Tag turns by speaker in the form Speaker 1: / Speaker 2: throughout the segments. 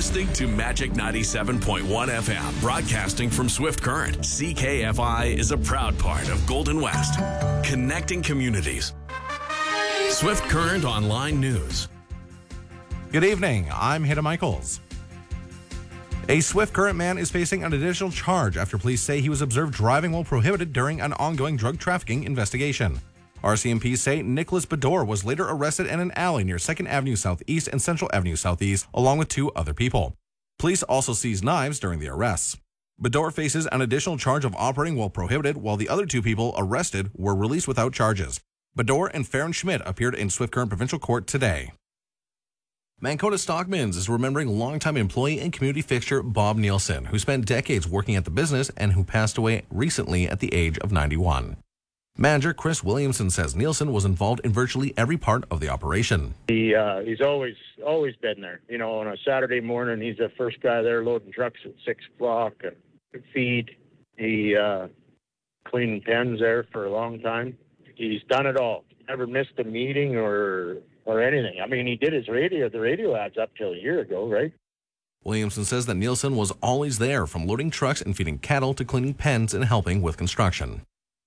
Speaker 1: listening to Magic 97.1 FM, broadcasting from Swift Current. CKFI is a proud part of Golden West, connecting communities. Swift Current Online News.
Speaker 2: Good evening, I'm Hida Michaels. A Swift Current man is facing an additional charge after police say he was observed driving while prohibited during an ongoing drug trafficking investigation. RCMP say Nicholas Bedore was later arrested in an alley near 2nd Avenue Southeast and Central Avenue Southeast, along with 2 other people. Police also seized knives during the arrests. Bedore faces an additional charge of operating while prohibited, while the other 2 people arrested were released without charges. Bedore and Farron Schmidt appeared in Swift Current Provincial Court today. Mancota Stockmans is remembering longtime employee and community fixture Bob Nielsen, who spent decades working at the business and who passed away recently at the age of 91. Manager Chris Williamson says Nielsen was involved in virtually every part of the operation.
Speaker 3: He's always been there. You know, on a Saturday morning, he's the first guy there loading trucks at 6 o'clock and feed. He cleaned pens there for a long time. He's done it all. Never missed a meeting or anything. I mean, he did the radio ads up till a year ago, right?
Speaker 2: Williamson says that Nielsen was always there, from loading trucks and feeding cattle to cleaning pens and helping with construction.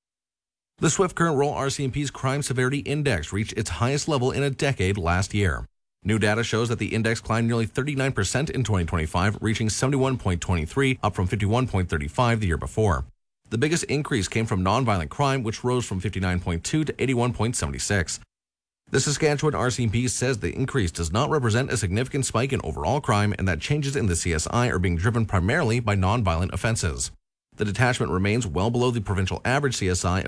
Speaker 2: The Swift Current Rural RCMP's Crime Severity Index reached its highest level in a decade last year. New data shows that the index climbed nearly 39% in 2025, reaching 71.23, up from 51.35 the year before. The biggest increase came from nonviolent crime, which rose from 59.2 to 81.76. The Saskatchewan RCMP says the increase does not represent a significant spike in overall crime and that changes in the CSI are being driven primarily by nonviolent offenses. The detachment remains well below the provincial average CSI of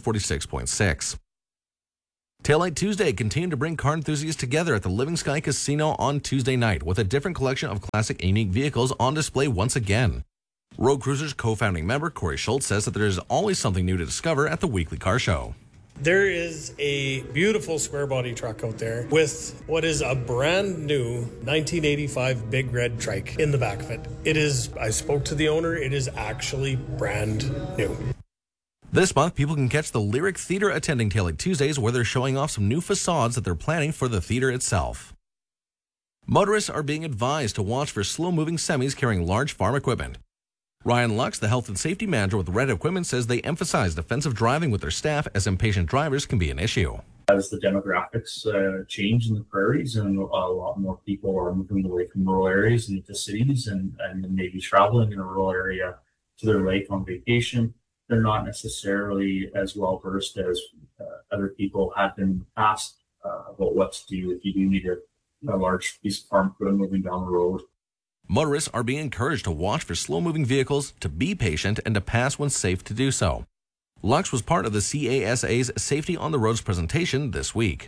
Speaker 2: 146.6. Taillight Tuesday continued to bring car enthusiasts together at the Living Sky Casino on Tuesday night with a different collection of classic and unique vehicles on display once again. Road Cruisers co-founding member Corey Schultz says that there is always something new to discover at the weekly car show.
Speaker 4: There is a beautiful square body truck out there with what is a brand new 1985 Big Red trike in the back of it. I spoke to the owner, it is actually brand new.
Speaker 2: This month, people can catch the Lyric Theatre attending Taillight Tuesdays, where they're showing off some new facades that they're planning for the theatre itself. Motorists are being advised to watch for slow-moving semis carrying large farm equipment. Ryan Lux, the health and safety manager with Red Equipment, says they emphasize defensive driving with their staff as impatient drivers can be an issue.
Speaker 5: As the demographics change in the prairies and a lot more people are moving away from rural areas and into cities and maybe traveling in a rural area to their lake on vacation, they're not necessarily as well versed as other people have been in the past about what to do if you do need a large piece of farm equipment moving down the road.
Speaker 2: Motorists are being encouraged to watch for slow-moving vehicles, to be patient, and to pass when safe to do so. Lux was part of the CASA's Safety on the Roads presentation this week.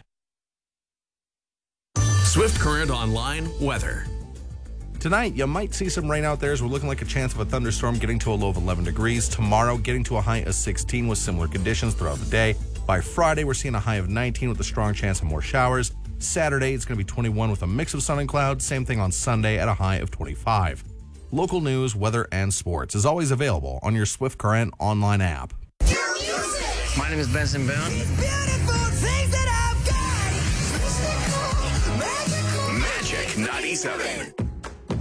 Speaker 1: Swift Current Online weather.
Speaker 2: Tonight, you might see some rain out there as we're looking like a chance of a thunderstorm getting to a low of 11 degrees. Tomorrow, getting to a high of 16 with similar conditions throughout the day. By Friday, we're seeing a high of 19 with a strong chance of more showers. Saturday, it's going to be 21 with a mix of sun and clouds. Same thing on Sunday at a high of 25. Local news, weather, and sports is always available on your Swift Current online app.
Speaker 6: My name is Benson Boone.
Speaker 1: Magic 97.